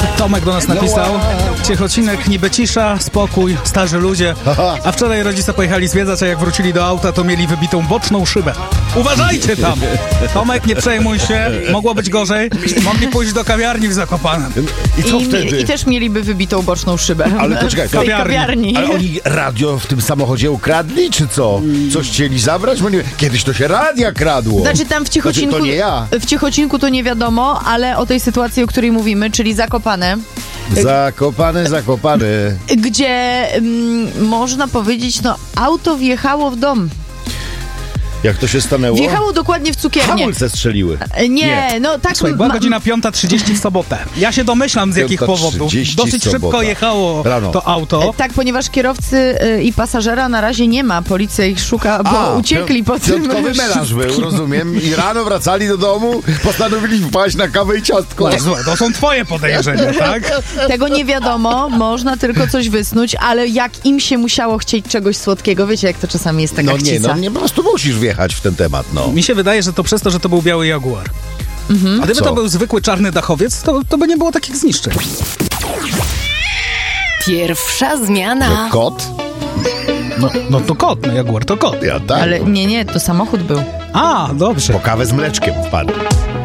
Tomek do nas napisał. Ciechocinek, niby cisza, spokój, starzy ludzie. A wczoraj rodzice pojechali zwiedzać, a jak wrócili do auta, to mieli wybitą boczną szybę. Uważajcie tam! Tomek, nie przejmuj się, mogło być gorzej. Mogli pójść do kawiarni w Zakopanem. I co wtedy? I też mieliby wybitą boczną szybę. Ale to czekaj, w tej kawiarni. Ale oni radio w tym samochodzie ukradli, czy co? Coś chcieli zabrać? Bo nie, kiedyś to się radia kradło. Znaczy tam w Ciechocinku, to nie ja. w Ciechocinku to nie wiadomo, ale o tej sytuacji, o której mówimy, czyli Zakopane, Zakopane. gdzie można powiedzieć, auto wjechało w dom. Jak to się stanęło? Wjechało dokładnie w cukiernię. Hamulce strzeliły. Nie, tak. Słuchaj, była godzina 5:30 w sobotę. Ja się domyślam z jakich powodów. Dosyć szybko jechało rano to auto. Tak, ponieważ kierowcy i pasażera na razie nie ma. Policja ich szuka, bo uciekli po tym. Piątkowy melanż był, rozumiem. I rano wracali do domu, postanowili wpaść na kawę i ciastko. Słuchaj, to są twoje podejrzenia, tak? Tego nie wiadomo, można tylko coś wysnuć, ale jak im się musiało chcieć czegoś słodkiego, wiecie jak to czasami jest taka chcica. Nie, po prostu musisz wjechać w ten temat, Mi się wydaje, że to przez to, że to był biały Jaguar. A gdyby to był zwykły czarny dachowiec, to by nie było takich zniszczeń. Pierwsza zmiana. Że kot? No to kot, Jaguar to kot. Ja tak. Ale nie, to samochód był. A, dobrze. Po kawę z mleczkiem wpadł.